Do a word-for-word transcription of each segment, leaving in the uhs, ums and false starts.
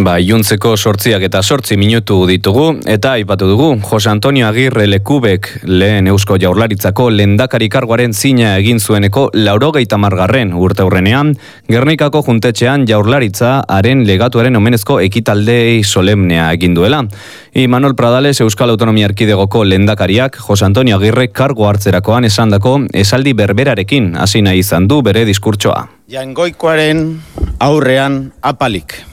Ba, iluntzeko sortziak eta sortzi minutu ditugu, eta aipatu dugu, Jose Antonio Agirre Lekubek lehen Eusko Jaurlaritzako lehendakari karguaren zina egin zueneko laurogeita margarren urteurrenean, Gernikako juntetxean Jaurlaritza haren legatuaren omenezko ekitaldei solemnea egin duela. Imanol Pradales Euskal Autonomia Erkidegoko lehendakariak Jose Antonio Agirre kargu hartzerakoan esandako esaldi berberarekin hasi nahi izan du bere diskurtsoa. Jaingoikoaren aurrean apalik.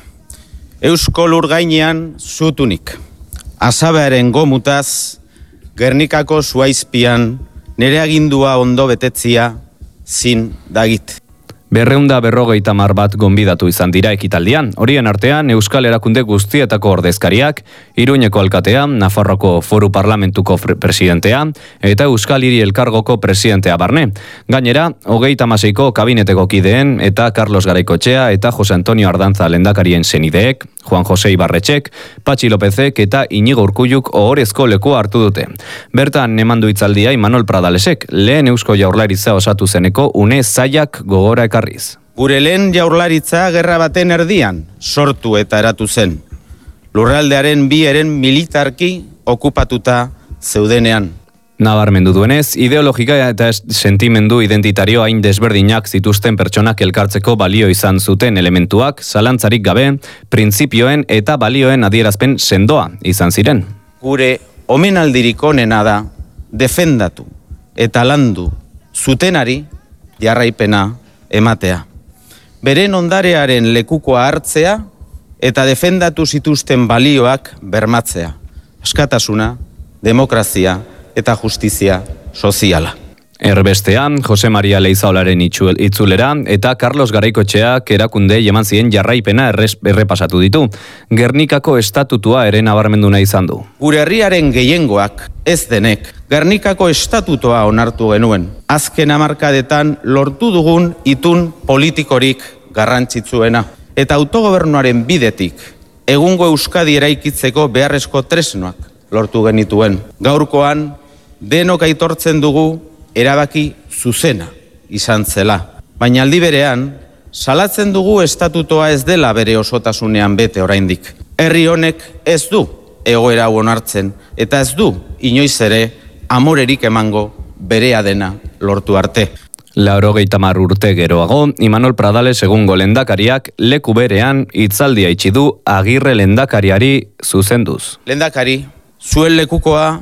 Eusko lurgainean zutunik, asabearen gomutaz, Gernikako zuaizpian, nere agindua ondo betetzia, zin dagit. Berreunda berrogeita mar bat gonbidatu izan dira ekitaldian. Horien artean, Euskal Erakunde guztietako ordezkariak, Iruñeko alkatea, Nafarroko Foru Parlamentuko presidentea, eta Euskal Hiri Elkargoko presidentea barne. Gainera, hogeita hamaseiko kabineteko kideen eta Carlos Garaikoetxea eta Jose Antonio Ardantza lehendakarien senideek, Juan Jose Ibarretxek, Patxi Lopezek eta Inigo Urkulluk ohorezko lekua hartu dute. Bertan emandu hitzaldia Imanol Pradalesek, lehen Eusko Jaurlaritza osatu zeneko une zailak gogora ekarriz. Gure lehen Jaurlaritza gerra baten erdian sortu eta eratu zen. Lurraldearen bi eren militarki okupatuta zeudenean. Nabarmendu duenez, ideologika eta sentimendu identitario hain desberdinak zituzten pertsonak elkartzeko balio izan zuten elementuak, zalantzarik gabe, printzipioen eta balioen adierazpen sendoa izan ziren. Gure omenaldirik onena da defendatu eta landu zutenari jarraipena ematea. Beren ondarearen lekukoa hartzea eta defendatu zituzten balioak bermatzea. Askatasuna, demokrazia eta justizia soziala. Erbestean, Jose Maria Leizaolaren itzulera eta Carlos Garaikoetxeak erakunde eman zien jarraipena errepasatu ditu. Gernikako estatutua ere nabarmendu nahi izan du. Gure herriaren gehiengoak, ez denek, Gernikako estatutua onartu genuen. Azken hamarkadetan lortu dugun itun politikorik garrantzitsuena. Eta autogobernuaren bidetik, egungo Euskadi eraikitzeko beharrezko tresnoak lortu genituen. Gaurkoan, denok aitortzen dugu erabaki zuzena izan zela. Baina aldi berean, salatzen dugu estatutoa ez dela bere osotasunean bete oraindik. Herri honek ez du egoera onartzen eta ez du inoiz ere amorerik emango berea dena lortu arte. Laurogeita mar urte geroago, Imanol Pradales egungo lehendakariak leku berean hitzaldia itxi du Agirre lehendakariari zuzenduz. Lehendakari, zuen lekukoa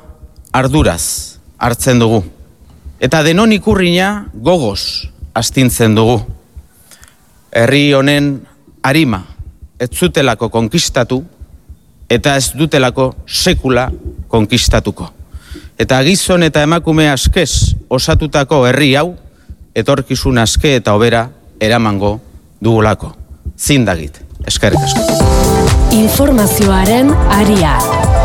arduraz hartzen dugu. Eta denon ikurrina gogoz astintzen dugu. Herri honen arima ez zutelako konkistatu eta ez dutelako sekula konkistatuko. Eta gizon eta emakume askez osatutako herri hau etorkizun aske eta hobera eramango dugulako. Zindagit, eskerrik asko. Informazioaren aria.